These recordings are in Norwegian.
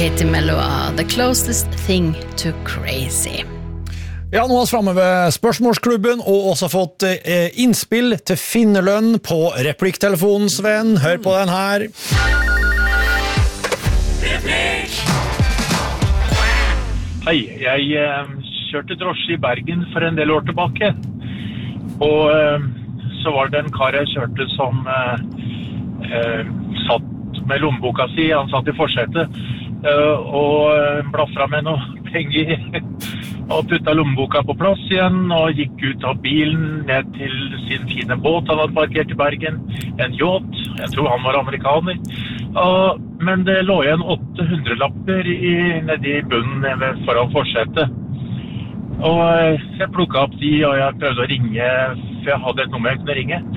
Katie Melua, The Closest Thing to Crazy. Ja, nå er vi fremme ved spørsmålsklubben, og også fått innspill til finnerlønn på replikktelefonen, Sven. Hør på den her. Hei, jeg kjørte drosje i Bergen for en del år tilbake. Og så var det en kar jeg kjørte som satt med lommeboka si, han satt i forsetet, og blaffra med noe penger og putta lommeboka på plass igjen og gikk ut av bilen ned til sin fine båt han hadde parkert i Bergen, en yacht, jeg tror han var amerikaner, men det lå igjen 800-lapper nede i bunnen foran forsetet. Og jeg plukket opp de, og jeg prøvde å ringe, for jeg hadde et nummer jeg kunne ringe.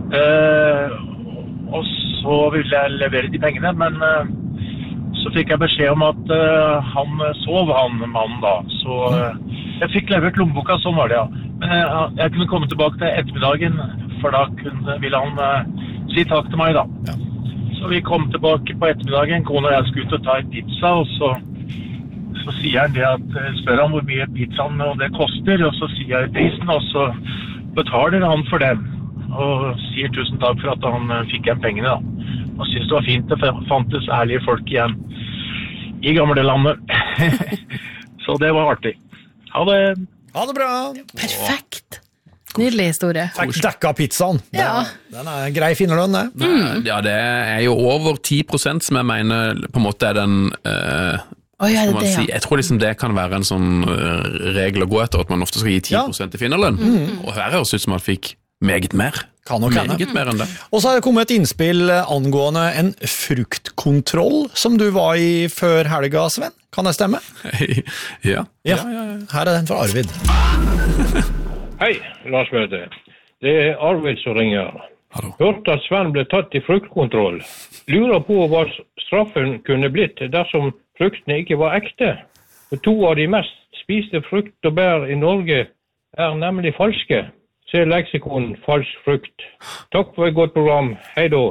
Og så ville jeg levere de pengene, men så fikk jeg beskjed om at han sov, han mannen da. Så jeg fikk levert lommeboka, sånn var det, ja. Men jeg kunne komme tilbake til ettermiddagen, for da ville han si takk til meg da. Ja. Så vi kom tilbake på ettermiddagen, kona og jeg skulle ut og ta en pizza, og så sier han det at, spør han hvor mye pizzaen og det koster, og så sier jeg prisen, og så betaler han for det, og sier tusen takk for at han fikk igjen pengene da. Og synes det var fint, det fantes ærlige folk igjen i gamle landet. Så det var artig. Ha det! Ha det bra! Perfekt! Nydelig historie. Fikk dekka pizzaen. Ja. Den er grei finnerlønn, det. Ja, det er jo over 10% som jeg mener på en måte er den... Jeg tror liksom det kan være en sånn regel å gå etter, at man ofte skal gi 10% i finnerlønn. Og her høres ut som man fikk meget mer. Kan nok hende. Meget mer enn det. Og så har det kommet et innspill angående en fruktkontroll som du var i før helga, Sven. Kan det stemme? Ja. Her er den fra Arvid. Hei, Lars Møte. Det er Arvid som ringer. Hørt at Sven ble tatt i fruktkontroll. Lurer på hva straffen kunne blitt dersom fruktene ikke var ekte. For 2 av de mest spiste frukt og bær i Norge er nemlig falske. Se leksikon falsk frukt. Takk for et godt program. Hei da.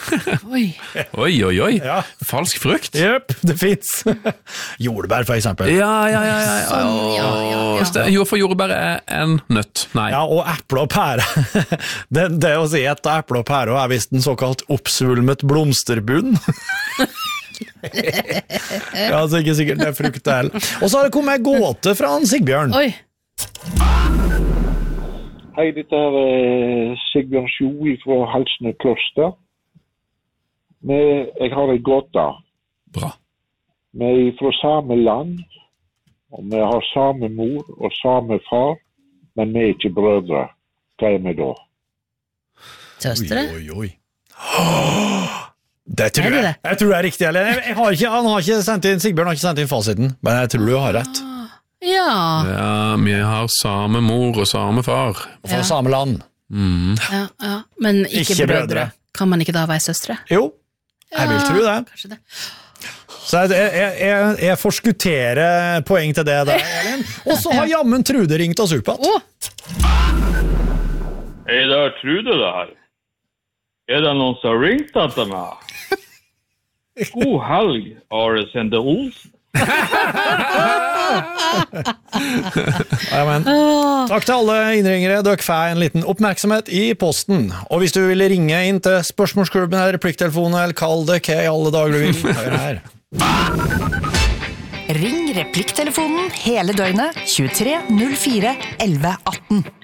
Oi. Ja. Falsk frukt? Jep, det finnes. Jordbær for eksempel. Ja. Jo, for jordbær er en nøtt. Nei. Ja, og eple og pære. det å si et eple og pære er vist en såkalt oppsvulmet blomsterbunn. Ja, så ikke sikkert det er frukt det heller. Og så har det kommet en gåte fra Sigbjørn. Oi. Hei, dette er Sigbjørn Sjoe fra Halsne kloster. Jeg har en gåte. Bra. Vi er fra samme land, og vi har samme mor og samme far, men vi er ikke brødre. Hva er vi da? Søstre? Oi. Det tror jeg. Jeg tror det er riktig, eller? Han har ikke sendt inn, Sigbjørn har ikke sendt inn fasiten, men jeg tror du har rett. Ja, vi har samme mor og samme far. Og fra samme land. Ja. Men ikke brødre. Kan man ikke da være søstre? Jo, jeg vil tro det. Kanskje det. Så jeg forskutterer poeng til det der, Elin. Og så har jammen Trude ringt oss opp at. Hei, det er Trude det her. Er det noen som har ringt etter meg? God helg, Are Sende Olsen. Takk til alle innringere. Dere får en liten oppmerksomhet i posten. Og hvis du vil ringe inn til spørsmålsklubben eller replikktelefonen, eller kall det hva i alle dager du vil, hør her. Ring replikktelefonen hele døgnet 23 04 11 18.